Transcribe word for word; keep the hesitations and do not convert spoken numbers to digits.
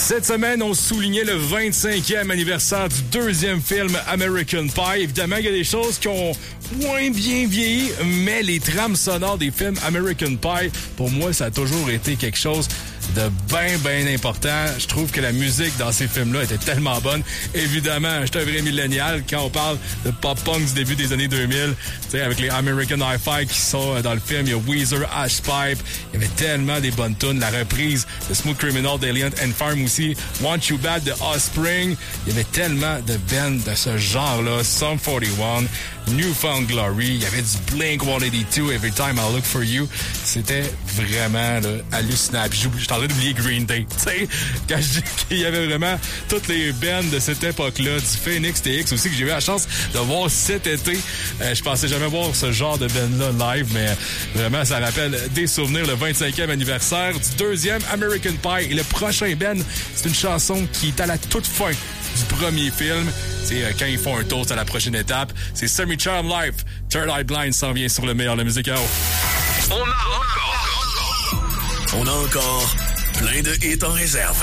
Cette semaine, on soulignait le vingt-cinquième anniversaire du deuxième film American Pie. Évidemment, il y a des choses qui ont moins bien vieilli, mais les trames sonores des films American Pie, pour moi, ça a toujours été quelque chose de bien, bien important. Je trouve que la musique dans ces films-là était tellement bonne. Évidemment, je suis un vrai millénial. Quand on parle de pop-punk du début des années deux mille, tu sais, avec les American Hi-Fi qui sont dans le film, il y a Weezer, Ash Pipe. Il y avait tellement des bonnes tunes. La reprise de Smooth Criminal d'Alien and Farm aussi. Want You Bad de Offspring. Il y avait tellement de bands de ce genre-là. Sum forty-one, Newfound Glory. Il y avait du Blink one eighty-two, Every Time I Look For You. C'était vraiment là, hallucinant. Puis je suis en train d'oublier Green Day. Tu sais, quand je dis qu'il y avait vraiment toutes les bands de cette époque-là, du Phoenix T X aussi, que j'ai eu la chance de voir cet été. Euh, je pensais jamais voir ce genre de band-là live, mais vraiment, ça rappelle des souvenirs. Le vingt-cinquième anniversaire du deuxième American Pie. Et le prochain band, c'est une chanson qui est à la toute fin du premier film. C'est euh, quand ils font un toast à la prochaine étape. C'est Semi Charm Life. Third Eye Blind s'en vient sur le meilleur de la musique. On a encore... On a encore plein de hits en réserve.